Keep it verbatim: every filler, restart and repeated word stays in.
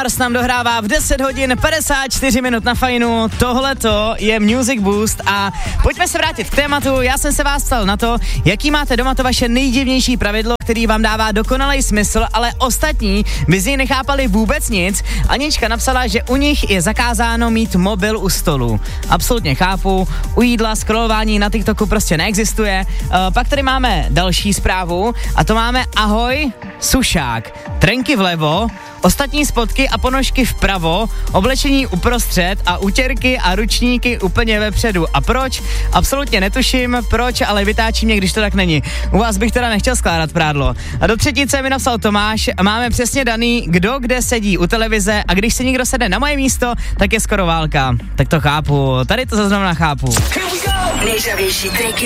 Mars nám dohrává v deset hodin padesát čtyři minut na Fajnu. Tohleto je Music Boost a pojďme se vrátit k tématu. Já jsem se vás ptal na to, jaký máte doma to vaše nejdivnější pravidlo, který vám dává dokonalý smysl, ale ostatní by z něj nechápali vůbec nic. Anička napsala, že u nich je zakázáno mít mobil u stolu. Absolutně chápu, u jídla scrollování na TikToku prostě neexistuje. Uh, pak tady máme další zprávu a to máme ahoj, sušák, trenky vlevo, ostatní spodky a ponožky vpravo, oblečení uprostřed a utěrky a ručníky úplně vepředu. A proč? Absolutně netuším, proč, ale vytáčí mě, když to tak není. U vás bych teda nechtěl skládat prádlo. A do třetice mi napsal Tomáš, máme přesně daný, kdo kde sedí u televize a když se někdo sedne na moje místo, tak je skoro válka. Tak to chápu, tady to zaznamená chápu. Nejžavější triky